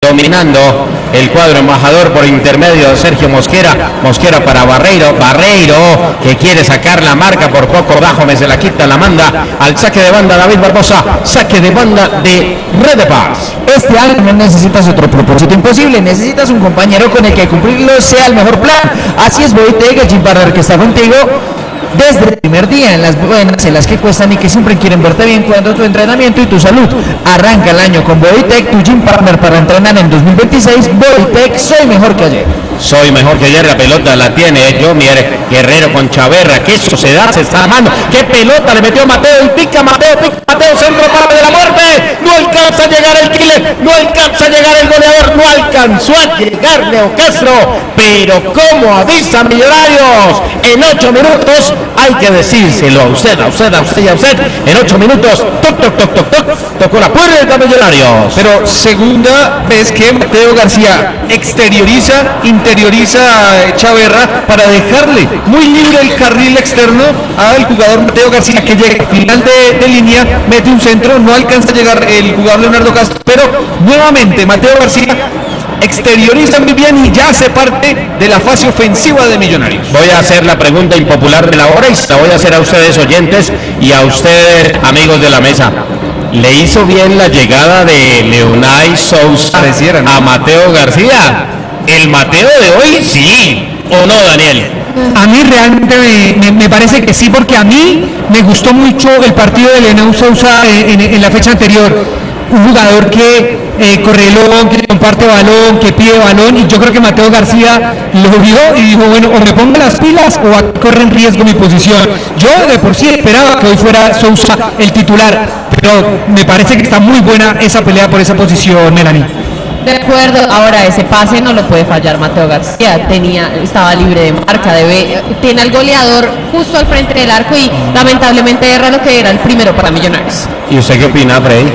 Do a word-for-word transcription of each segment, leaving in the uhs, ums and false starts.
dominando el cuadro embajador por intermedio de Sergio Mosquera. Mosquera para Barreiro. Barreiro que quiere sacar la marca por poco. Dajomes se la quita, la manda al saque de banda David Barbosa. Saque de banda de Red de Paz. Este año no necesitas otro propósito imposible, necesitas un compañero con el que cumplirlo sea el mejor plan. Así es Boiteg, el gym partner que está contigo desde el primer día, en las buenas, en las que cuestan y que siempre quieren verte bien, cuidando tu entrenamiento y tu salud. Arranca el año con Boiteg, tu gym partner para entrenar en dos mil veintiséis. Boiteg, soy mejor que ayer. Soy mejor que ayer, la pelota la tiene Jomier Guerrero con Chaverra. Qué sociedad se está armando. Qué pelota le metió Mateo y pica Mateo, pica Mateo, centro para de la muerte. No alcanza a llegar el killer, no alcanza a llegar el goleador, no alcanzó a llegar Leo Castro. Pero como avisa Millonarios, en ocho minutos hay que decírselo a usted, a usted, a usted y a usted. En ocho minutos, toc, toc, toc, toc, toc, tocó la puerta de Millonarios. Pero segunda vez que Mateo García exterioriza, interioriza a Chaverra para dejarle muy libre el carril externo al jugador Mateo García, que llega al final de, de línea, mete un centro, no alcanza a llegar el jugador Leonardo Castro, pero nuevamente Mateo García exterioriza muy bien y ya hace parte de la fase ofensiva de Millonarios. Voy a hacer la pregunta impopular de la hora y se la voy a hacer a ustedes oyentes y a ustedes amigos de la mesa. ¿Le hizo bien la llegada de Leonay Sousa Pareciera, ¿no? a Mateo García? El Mateo de hoy sí, ¿o no, Daniel? A mí realmente me, me, me parece que sí, porque a mí me gustó mucho el partido de Leonay Sousa en, en, en la fecha anterior. Un jugador que eh, corre el balón, que comparte balón, que pide balón, y yo creo que Mateo García lo vio y dijo, bueno, o me pongo las pilas o corre en riesgo mi posición. Yo de por sí esperaba que hoy fuera Sousa el titular, pero me parece que está muy buena esa pelea por esa posición, Melanie. De acuerdo, ahora ese pase no lo puede fallar Mateo García, tenía, estaba libre de marca, debe, tiene al goleador justo al frente del arco y lamentablemente erra lo que era el primero para Millonarios. ¿Y usted qué opina, Frey?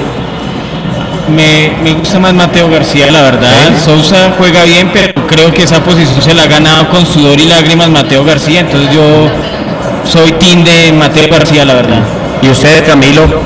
Me, me gusta más Mateo García, la verdad. ¿Eh? Sousa juega bien, pero creo que esa posición se la ha ganado con sudor y lágrimas Mateo García, entonces yo soy team de Mateo García, la verdad. ¿Y usted, Camilo?